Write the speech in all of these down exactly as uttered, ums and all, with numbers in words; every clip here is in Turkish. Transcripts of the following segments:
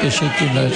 Teşekkürler.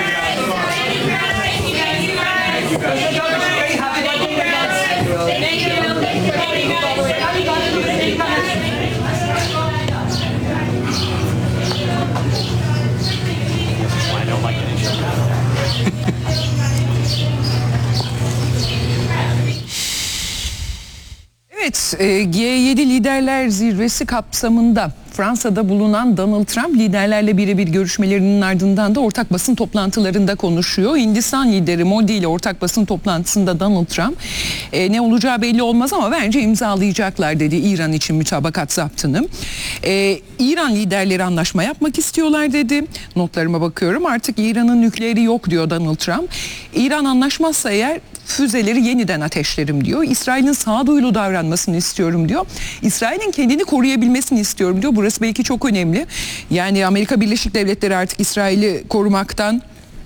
Evet, G yedi Liderler Zirvesi kapsamında Fransa'da bulunan Donald Trump liderlerle birebir görüşmelerinin ardından da ortak basın toplantılarında konuşuyor. Hindistan lideri Modi ile ortak basın toplantısında Donald Trump e, ne olacağı belli olmaz ama bence imzalayacaklar dedi İran için mütabakat zaptını. E, İran liderleri anlaşma yapmak istiyorlar dedi. Notlarıma bakıyorum, artık İran'ın nükleeri yok diyor Donald Trump. İran anlaşmazsa eğer füzeleri yeniden ateşlerim diyor. İsrail'in sağduyulu davranmasını istiyorum diyor. İsrail'in kendini koruyabilmesini istiyorum diyor. Burası belki çok önemli. Yani Amerika Birleşik Devletleri artık İsrail'i korumaktan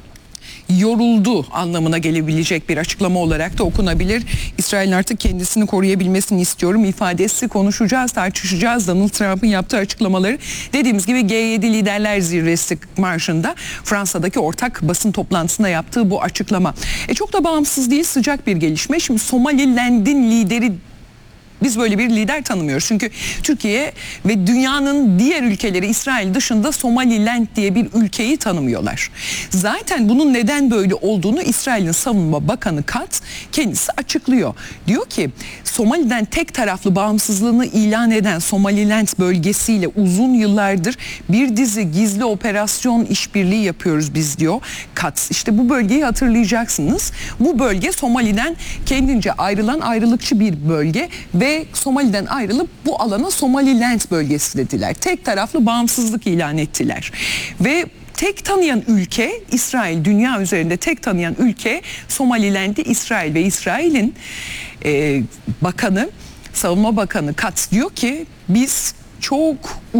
yoruldu anlamına gelebilecek bir açıklama olarak da okunabilir. İsrail'in artık kendisini koruyabilmesini istiyorum ifadesi. Konuşacağız, tartışacağız. Donald Trump'ın yaptığı açıklamaları. Dediğimiz gibi G yedi Liderler Zirvesi marşında Fransa'daki ortak basın toplantısında yaptığı bu açıklama. E çok da bağımsız değil, sıcak bir gelişme. Şimdi Somaliland'in lideri, biz böyle bir lider tanımıyoruz. Çünkü Türkiye ve dünyanın diğer ülkeleri İsrail dışında Somaliland diye bir ülkeyi tanımıyorlar. Zaten bunun neden böyle olduğunu İsrail'in Savunma Bakanı Katz kendisi açıklıyor. Diyor ki Somali'den tek taraflı bağımsızlığını ilan eden Somaliland bölgesiyle uzun yıllardır bir dizi gizli operasyon işbirliği yapıyoruz biz diyor Katz. İşte bu bölgeyi hatırlayacaksınız. Bu bölge Somali'den kendince ayrılan ayrılıkçı bir bölge ve Somali'den ayrılıp bu alana Somaliland bölgesi dediler. Tek taraflı bağımsızlık ilan ettiler. Ve tek tanıyan ülke İsrail, dünya üzerinde tek tanıyan ülke Somaliland'i İsrail ve İsrail'in e, bakanı, savunma bakanı Katz diyor ki biz çok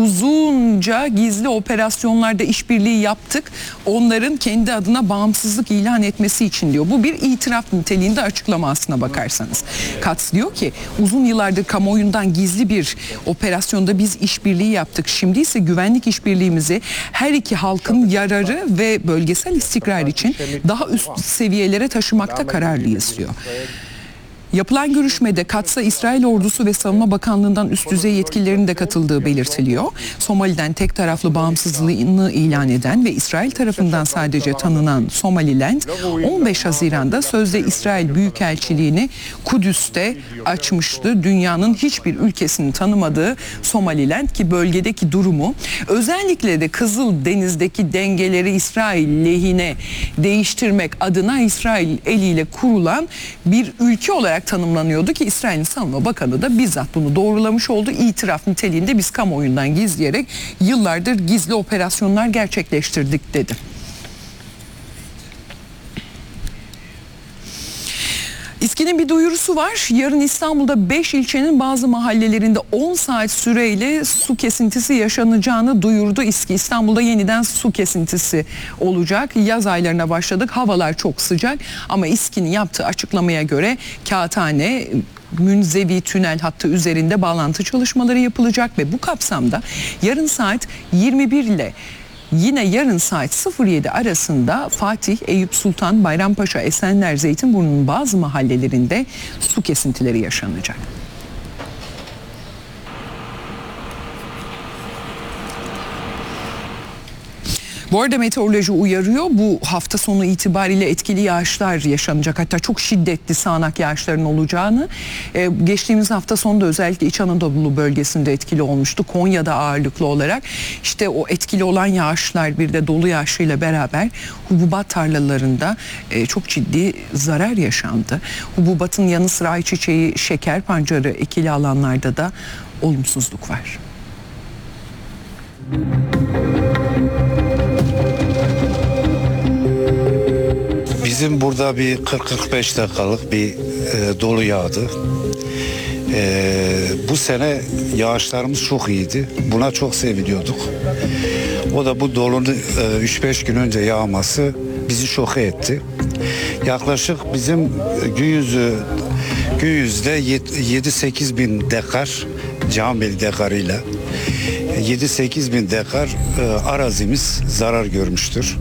uzunca gizli operasyonlarda işbirliği yaptık. Onların kendi adına bağımsızlık ilan etmesi için diyor. Bu bir itiraf niteliğinde açıklama aslına bakarsanız. Katz diyor ki uzun yıllardır kamuoyundan gizli bir operasyonda biz işbirliği yaptık. Şimdi ise güvenlik işbirliğimizi her iki halkın yararı ve bölgesel istikrar için daha üst seviyelere taşımakta kararlıyız diyor. Yapılan görüşmede Katz'a İsrail ordusu ve Savunma Bakanlığı'ndan üst düzey yetkililerin de katıldığı belirtiliyor. Somali'den tek taraflı bağımsızlığını ilan eden ve İsrail tarafından sadece tanınan Somaliland on beş Haziran'da sözde İsrail Büyükelçiliğini Kudüs'te açmıştı. Dünyanın hiçbir ülkesini tanımadığı Somaliland ki bölgedeki durumu özellikle de Kızıldeniz'deki dengeleri İsrail lehine değiştirmek adına İsrail eliyle kurulan bir ülke olarak tanımlanıyordu ki İsrail'in Savunma Bakanı da bizzat bunu doğrulamış oldu. İtiraf niteliğinde biz kamuoyundan gizleyerek yıllardır gizli operasyonlar gerçekleştirdik dedi. İSKİ'nin bir duyurusu var. Yarın İstanbul'da beş ilçenin bazı mahallelerinde on saat süreyle su kesintisi yaşanacağını duyurdu İSKİ. İstanbul'da yeniden su kesintisi olacak. Yaz aylarına başladık. Havalar çok sıcak ama İSKİ'nin yaptığı açıklamaya göre Kağıthane Münzevi tünel hattı üzerinde bağlantı çalışmaları yapılacak ve bu kapsamda yarın saat yirmi bir ile yine yarın saat sıfır yedi arasında Fatih, Eyüp Sultan, Bayrampaşa, Esenler, Zeytinburnu'nun bazı mahallelerinde su kesintileri yaşanacak. Bu arada meteoroloji uyarıyor. Bu hafta sonu itibariyle etkili yağışlar yaşanacak. Hatta çok şiddetli sağanak yağışların olacağını. Ee, geçtiğimiz hafta sonunda özellikle İç Anadolu bölgesinde etkili olmuştu. Konya'da ağırlıklı olarak. İşte o etkili olan yağışlar bir de dolu yağışıyla beraber hububat tarlalarında e, çok ciddi zarar yaşandı. Hububatın yanı sıra ayçiçeği, şeker pancarı ekili alanlarda da olumsuzluk var. Bizim burada bir kırk kırk beş dakikalık bir e, dolu yağdı. E, bu sene yağışlarımız çok iyiydi. Buna çok seviniyorduk. O da bu dolunun e, üç beş gün önce yağması bizi şok etti. Yaklaşık bizim gün yüzü gün yüzde yedi sekiz bin dekar Camil dekarıyla yedi sekiz bin dekar e, arazimiz zarar görmüştür.